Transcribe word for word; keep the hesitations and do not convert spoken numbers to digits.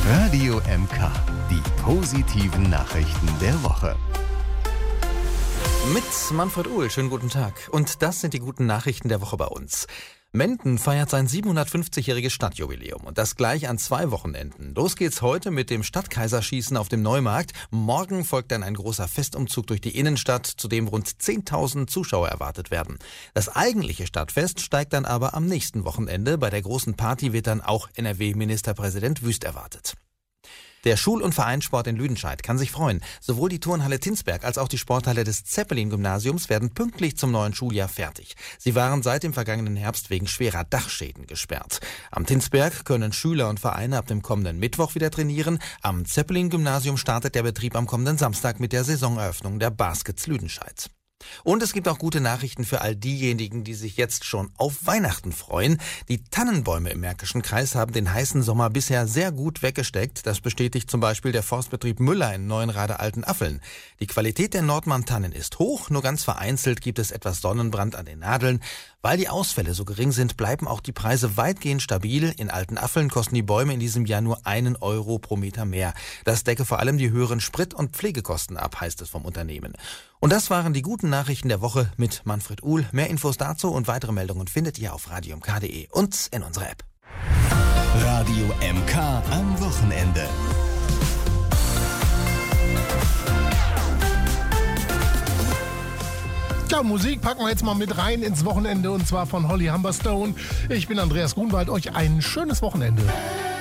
Radio M K, die positiven Nachrichten der Woche. Mit Manfred Uhl, schönen guten Tag. Und das sind die guten Nachrichten der Woche bei uns. Menden feiert sein siebenhundertfünfzigjähriges Stadtjubiläum und das gleich an zwei Wochenenden. Los geht's heute mit dem Stadtkaiserschießen auf dem Neumarkt. Morgen folgt dann ein großer Festumzug durch die Innenstadt, zu dem rund zehntausend Zuschauer erwartet werden. Das eigentliche Stadtfest steigt dann aber am nächsten Wochenende. Bei der großen Party wird dann auch N R W-Ministerpräsident Wüst erwartet. Der Schul- und Vereinssport in Lüdenscheid kann sich freuen. Sowohl die Turnhalle Tinsberg als auch die Sporthalle des Zeppelin-Gymnasiums werden pünktlich zum neuen Schuljahr fertig. Sie waren seit dem vergangenen Herbst wegen schwerer Dachschäden gesperrt. Am Tinsberg können Schüler und Vereine ab dem kommenden Mittwoch wieder trainieren. Am Zeppelin-Gymnasium startet der Betrieb am kommenden Samstag mit der Saisoneröffnung der Baskets Lüdenscheid. Und es gibt auch gute Nachrichten für all diejenigen, die sich jetzt schon auf Weihnachten freuen. Die Tannenbäume im Märkischen Kreis haben den heißen Sommer bisher sehr gut weggesteckt. Das bestätigt zum Beispiel der Forstbetrieb Müller in Neuenrade-Altenaffeln. Die Qualität der Nordmann-Tannen ist hoch, nur ganz vereinzelt gibt es etwas Sonnenbrand an den Nadeln. Weil die Ausfälle so gering sind, bleiben auch die Preise weitgehend stabil. In Altenaffeln kosten die Bäume in diesem Jahr nur einen Euro pro Meter mehr. Das decke vor allem die höheren Sprit- und Pflegekosten ab, heißt es vom Unternehmen. Und das waren die guten Nachrichten der Woche mit Manfred Uhl. Mehr Infos dazu und weitere Meldungen findet ihr auf radio m k punkt de und in unserer App. Radio M K am Wochenende. Ja, Musik packen wir jetzt mal mit rein ins Wochenende und zwar von Holly Humberstone. Ich bin Andreas Grunwald, euch ein schönes Wochenende.